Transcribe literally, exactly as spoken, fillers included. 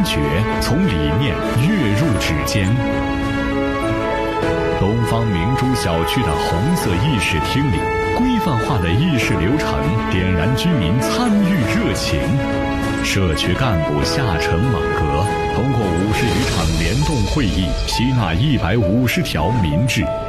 觉从理念跃入指尖。东方明珠小区的红色议事厅里，规范化的议事流程点燃居民参与热情。社区干部下沉网格，通过五十余场联动会议，吸纳一百五十条民智，